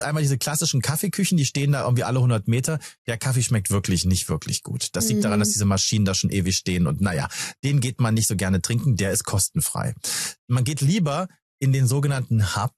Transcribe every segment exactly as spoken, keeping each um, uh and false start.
einmal diese klassischen Kaffeeküchen, die stehen da irgendwie alle hundert Meter. Der Kaffee schmeckt wirklich nicht wirklich gut. Das liegt mhm. daran, dass diese Maschinen da schon ewig stehen und naja, den geht man nicht so gerne trinken, der ist kostenfrei. Man geht lieber in den sogenannten Hub.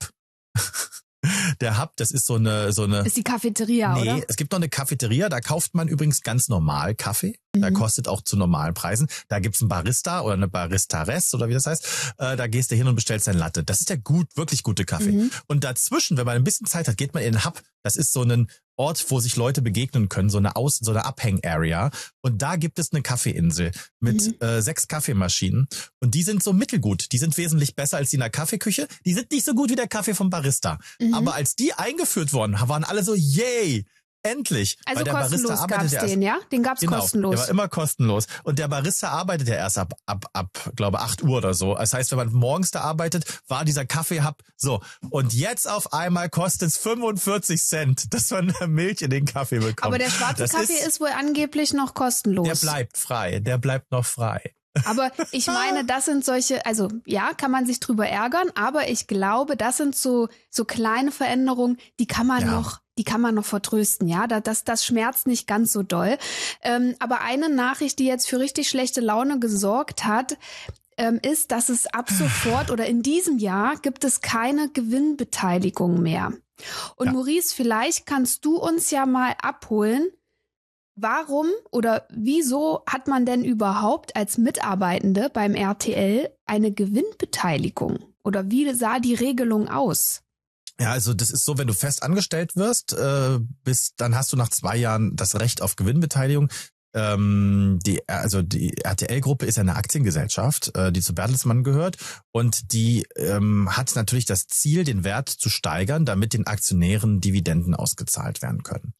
Der Hub, das ist so eine... so eine. Ist die Cafeteria, nee, oder? Nee, es gibt noch eine Cafeteria, da kauft man übrigens ganz normal Kaffee. Mhm. Da kostet auch zu normalen Preisen. Da gibt's einen Barista oder eine Baristaress oder wie das heißt. Äh, da gehst du hin und bestellst dein Latte. Das ist der gut, wirklich gute Kaffee. Mhm. Und dazwischen, wenn man ein bisschen Zeit hat, geht man in den Hub. Das ist so ein Ort, wo sich Leute begegnen können, so eine Aus, so eine Abhäng-Area. Und da gibt es eine Kaffeeinsel mit mhm. äh, sechs Kaffeemaschinen. Und die sind so mittelgut. Die sind wesentlich besser als die in der Kaffeeküche. Die sind nicht so gut wie der Kaffee vom Barista. Mhm. Aber als die eingeführt wurden, waren alle so, yay! Endlich. Also weil der kostenlos Barista arbeitet gab's den, ja? Den gab's genau, kostenlos. Der war immer kostenlos. Und der Barista arbeitet ja erst ab, ab, ab, glaube acht Uhr oder so. Das heißt, wenn man morgens da arbeitet, war dieser Kaffee-Hub so. Und jetzt auf einmal kostet es fünfundvierzig Cent, dass man Milch in den Kaffee bekommt. Aber der schwarze das Kaffee ist, ist wohl angeblich noch kostenlos. Der bleibt frei. Der bleibt noch frei. Aber ich meine, das sind solche, also ja, kann man sich drüber ärgern, aber ich glaube, das sind so so kleine Veränderungen, die kann man ja. noch, die kann man noch vertrösten, ja, das das schmerzt nicht ganz so doll. Ähm, aber eine Nachricht, die jetzt für richtig schlechte Laune gesorgt hat, ähm, ist, dass es ab sofort oder in diesem Jahr gibt es keine Gewinnbeteiligung mehr. Und ja. Maurice, vielleicht kannst du uns ja mal abholen. Warum oder wieso hat man denn überhaupt als Mitarbeitende beim R T L eine Gewinnbeteiligung? Oder wie sah die Regelung aus? Ja, also das ist so, wenn du fest angestellt wirst, äh, bist, dann hast du nach zwei Jahren das Recht auf Gewinnbeteiligung. Ähm, die, also die R T L-Gruppe ist ja eine Aktiengesellschaft, äh, die zu Bertelsmann gehört und die ähm, hat natürlich das Ziel, den Wert zu steigern, damit den Aktionären Dividenden ausgezahlt werden können.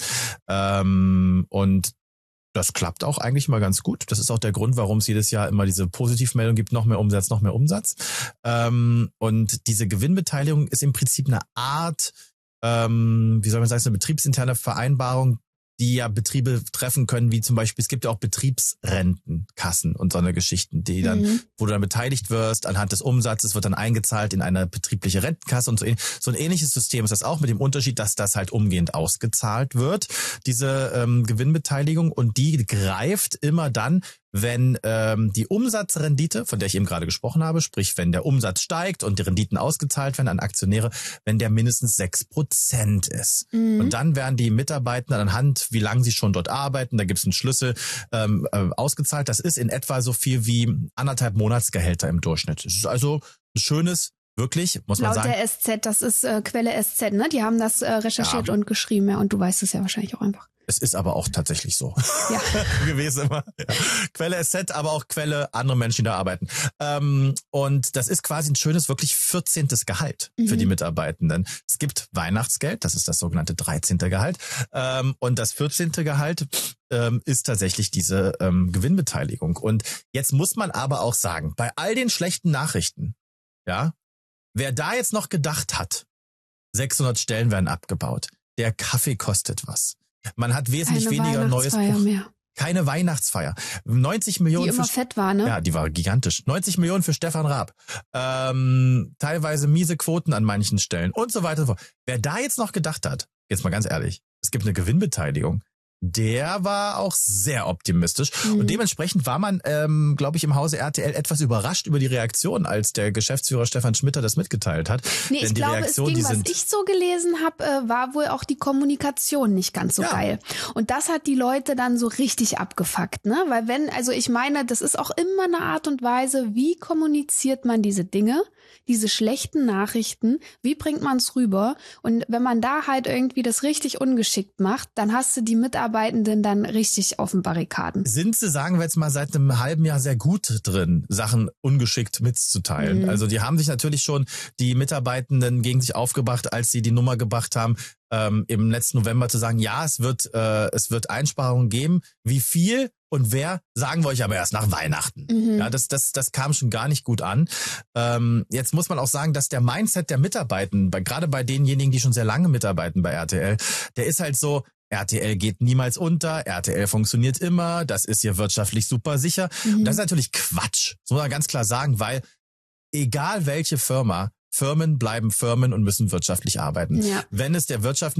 Ähm, und das klappt auch eigentlich mal ganz gut. Das ist auch der Grund, warum es jedes Jahr immer diese Positivmeldung gibt, noch mehr Umsatz, noch mehr Umsatz. Ähm, und diese Gewinnbeteiligung ist im Prinzip eine Art, ähm, wie soll man sagen, eine betriebsinterne Vereinbarung, die ja Betriebe treffen können, wie zum Beispiel, es gibt ja auch Betriebsrentenkassen und so eine Geschichten, die dann, mhm. wo du dann beteiligt wirst, anhand des Umsatzes wird dann eingezahlt in eine betriebliche Rentenkasse und so. So ein ähnliches System ist das auch, mit dem Unterschied, dass das halt umgehend ausgezahlt wird, diese ähm, Gewinnbeteiligung, und die greift immer dann, wenn ähm, die Umsatzrendite, von der ich eben gerade gesprochen habe, sprich wenn der Umsatz steigt und die Renditen ausgezahlt werden an Aktionäre, wenn der mindestens sechs Prozent ist. Mhm. Und dann werden die Mitarbeitenden anhand, wie lange sie schon dort arbeiten, da gibt es einen Schlüssel, ähm, äh, ausgezahlt. Das ist in etwa so viel wie anderthalb Monatsgehälter im Durchschnitt. Das ist also ein schönes, wirklich, muss man Laut sagen. Laut der S Z, das ist äh, Quelle S Z, ne? Die haben das äh, recherchiert ja. und geschrieben, ja, und du weißt es ja wahrscheinlich auch einfach. Es ist aber auch tatsächlich so ja. gewesen immer. Ja. Quelle S Z, aber auch Quelle andere Menschen, die da arbeiten. Ähm, und das ist quasi ein schönes, wirklich vierzehntes Gehalt mhm. für die Mitarbeitenden. Es gibt Weihnachtsgeld, das ist das sogenannte dreizehnte Gehalt. Ähm, und das vierzehnte Gehalt ähm, ist tatsächlich diese ähm, Gewinnbeteiligung. Und jetzt muss man aber auch sagen, bei all den schlechten Nachrichten, ja, wer da jetzt noch gedacht hat, sechshundert Stellen werden abgebaut, der Kaffee kostet was. Man hat wesentlich Keine weniger neues Buch. Mehr. Keine Weihnachtsfeier. neunzig Millionen. Die immer für, fett war, ne? Ja, die war gigantisch. neunzig Millionen für Stefan Raab. Ähm, teilweise miese Quoten an manchen Stellen und so weiter. Wer da jetzt noch gedacht hat, jetzt mal ganz ehrlich, es gibt eine Gewinnbeteiligung, der war auch sehr optimistisch. Mhm. Und dementsprechend war man, ähm, glaube ich, im Hause R T L etwas überrascht über die Reaktion, als der Geschäftsführer Stefan Schmitter das mitgeteilt hat. Nee, ich Denn die glaube, Reaktion, es ging, die sind, was ich so gelesen habe, äh, war wohl auch die Kommunikation nicht ganz so ja. geil. Und das hat die Leute dann so richtig abgefuckt, ne? Weil wenn, also ich meine, das ist auch immer eine Art und Weise, wie kommuniziert man diese Dinge, diese schlechten Nachrichten, wie bringt man es rüber? Und wenn man da halt irgendwie das richtig ungeschickt macht, dann hast du die Mitarbeitenden dann richtig auf den Barrikaden. Sind sie, sagen wir jetzt mal, seit einem halben Jahr sehr gut drin, Sachen ungeschickt mitzuteilen. Mhm. Also die haben sich natürlich schon, die Mitarbeitenden gegen sich aufgebracht, als sie die Nummer gebracht haben, ähm, im letzten November zu sagen, ja, es wird, äh, es wird Einsparungen geben. Wie viel und wer, sagen wir euch aber erst nach Weihnachten. Mhm. Ja, das, das, das kam schon gar nicht gut an. Ähm, jetzt muss man auch sagen, dass der Mindset der Mitarbeitenden, bei, gerade bei denjenigen, die schon sehr lange mitarbeiten bei R T L, der ist halt so, R T L geht niemals unter, R T L funktioniert immer, das ist hier wirtschaftlich super sicher. Mhm. Und das ist natürlich Quatsch, das muss man ganz klar sagen, weil egal welche Firma, Firmen bleiben Firmen und müssen wirtschaftlich arbeiten. Ja. Wenn es der Wirtschaft